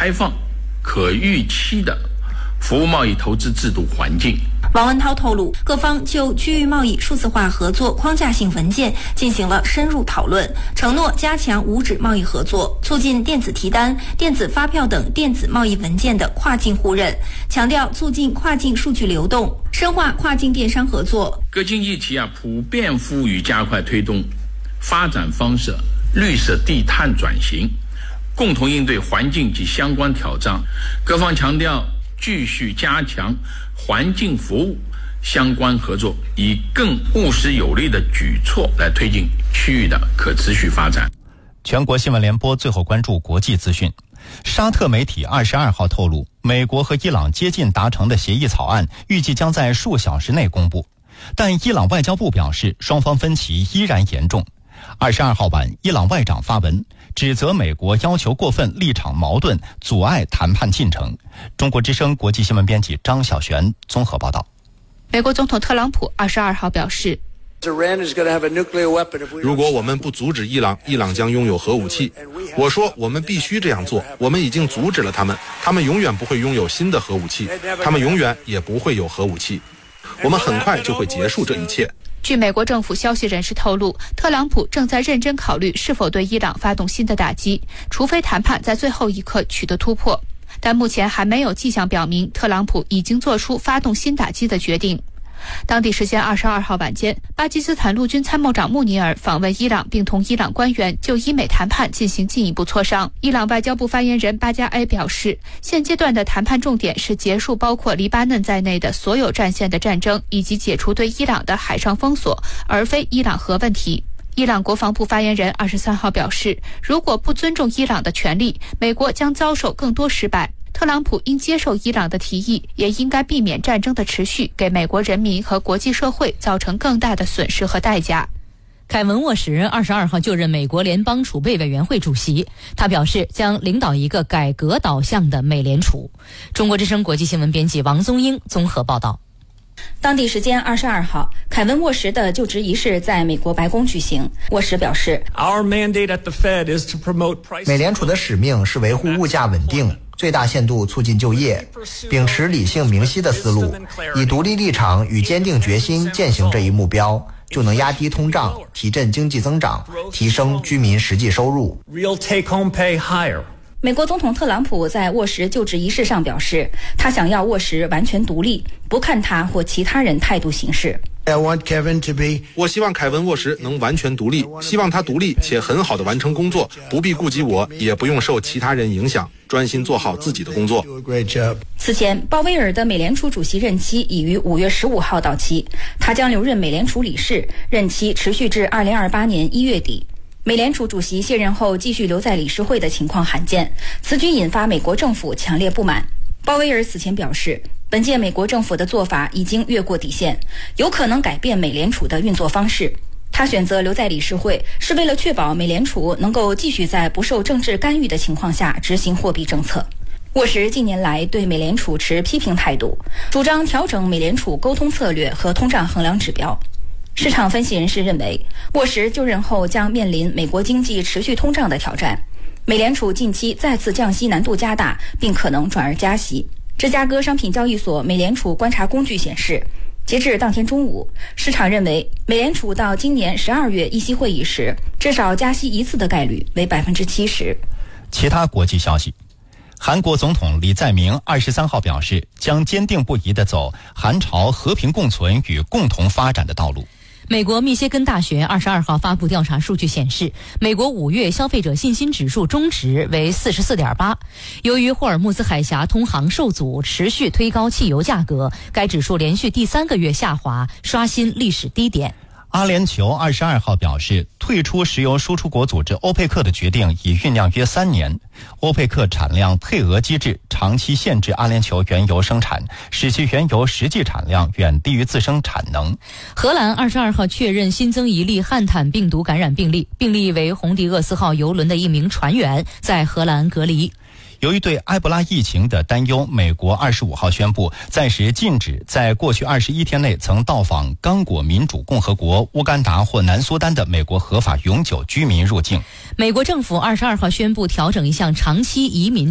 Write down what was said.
开放、可预期的服务贸易投资制度环境。 王文涛透露，各方就区域贸易数字化合作框架性文件进行了深入讨论，承诺加强无纸贸易合作，促进电子提单、电子发票等电子贸易文件的跨境互认，强调促进跨境数据流动，深化跨境电商合作。 各经济体普遍呼吁加快推动发展方式绿色低碳转型，共同应对环境及相关挑战。各方强调继续加强环境服务相关合作，以更务实有力的举措来推进区域的可持续发展。 全国新闻联播最后关注国际资讯。沙特媒体22号透露，美国和伊朗接近达成的协议草案预计将在数小时内公布，但伊朗外交部表示双方分歧依然严重。22号晚，伊朗外长发文指责美国要求过分，立场矛盾，阻碍谈判进程。中国之声国际新闻编辑张小璇综合报道。 美国总统特朗普22号表示， 如果我们不阻止伊朗，伊朗将拥有核武器。我说我们必须这样做，我们已经阻止了他们，他们永远不会拥有新的核武器，他们永远也不会有核武器。我们很快就会结束这一切。 据美国政府消息人士透露，特朗普正在认真考虑是否对伊朗发动新的打击，除非谈判在最后一刻取得突破。但目前还没有迹象表明特朗普已经做出发动新打击的决定。当地时间22号晚间，巴基斯坦陆军参谋长穆尼尔访问伊朗，并同伊朗官员就伊美谈判进行进一步磋商。伊朗外交部发言人巴加埃表示，现阶段的谈判重点是结束包括黎巴嫩在内的所有战线的战争，以及解除对伊朗的海上封锁，而非伊朗核问题。伊朗国防部发言人23号表示，如果不尊重伊朗的权利，美国将遭受更多失败。特朗普应接受伊朗的提议，也应该避免战争的持续给美国人民和国际社会造成更大的损失和代价。 凯文·沃什22号就任美国联邦储备委员会主席，他表示将领导一个改革导向的美联储。中国之声国际新闻编辑王宗英综合报道。 当地时间22号，凯文·沃什的就职仪式在美国白宫举行。沃什表示， 美联储的使命是维护物价稳定，最大限度促进就业，秉持理性明晰的思路，以独立立场与坚定决心践行这一目标，就能压低通胀，提振经济增长，提升居民实际收入。 美国总统特朗普在沃什就职仪式上表示，他想要沃什完全独立，不看他或其他人态度行事。 我希望凯文·沃什能完全独立，希望他独立且很好地完成工作，不必顾及我，也不用受其他人影响，专心做好自己的工作。 此前，鲍威尔的美联储主席任期已于5月15号到期，他将留任美联储理事，任期持续至2028年1月底。美联储主席卸任后继续留在理事会的情况罕见，此举引发美国政府强烈不满。鲍威尔此前表示，本届美国政府的做法已经越过底线，有可能改变美联储的运作方式。他选择留在理事会，是为了确保美联储能够继续在不受政治干预的情况下执行货币政策。沃什近年来对美联储持批评态度，主张调整美联储沟通策略和通胀衡量指标。市场分析人士认为，沃什就任后将面临美国经济持续通胀的挑战，美联储近期再次降息难度加大，并可能转而加息。芝加哥商品交易所美联储观察工具显示，截至当天中午，市场认为美联储到今年12月议息会议时，至少加息一次的概率为70%。 其他国际消息，韩国总统李在明23号表示，将坚定不移地走韩朝和平共存与共同发展的道路。 美国密歇根大学22号发布调查数据显示，美国5月消费者信心指数中值为 44.8。 由于霍尔木兹海峡通航受阻，持续推高汽油价格，该指数连续第3个月下滑，刷新历史低点。 阿联酋22号表示，退出石油输出国组织欧佩克的决定已酝酿约3年。欧佩克产量配额机制长期限制阿联酋原油生产，使其原油实际产量远低于自身产能。 荷兰22号确认新增一例汉坦病毒感染病例，病例为红迪厄斯号邮轮的一名船员，在荷兰隔离。 由于对埃博拉疫情的担忧，美国25号宣布暂时禁止在过去21天内曾到访刚果民主共和国、乌干达或南苏丹的美国合法永久居民入境。 美国政府22号宣布调整一项长期移民